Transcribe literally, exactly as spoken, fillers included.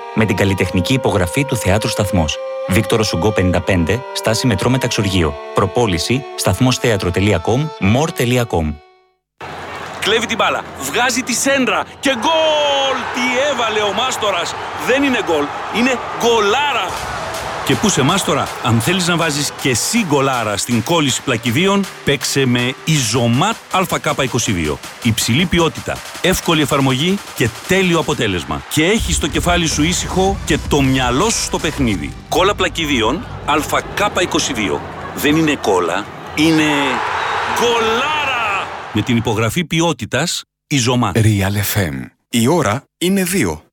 Με την καλλιτεχνική υπογραφή του Θεάτρου Σταθμός. Βίκτορο Σουγκό πενήντα πέντε, στάση μετρό Μεταξουργείο. Προπόληση σταθμόσθέατρο τελεία κομ, μορ τελεία κομ. Κλέβει την μπάλα, βγάζει τη σέντρα και γκολ! Τι έβαλε ο Μάστορας! Δεν είναι γκολ, είναι γκολάρα! Και πού σε Μάστορα, αν θέλεις να βάζεις και εσύ γκολάρα στην κόλληση πλακιδίων, παίξε με Ιζωμάτ Α Κ είκοσι δύο. Υψηλή ποιότητα, εύκολη εφαρμογή και τέλειο αποτέλεσμα. Και έχεις το κεφάλι σου ήσυχο και το μυαλό σου στο παιχνίδι. Κόλλα πλακιδίων Α Κ είκοσι δύο. Δεν είναι κόλλα, είναι γκολάρα! Με την υπογραφή ποιότητας Ιζωμάτ. Real εφ εμ. Η ώρα είναι δύο.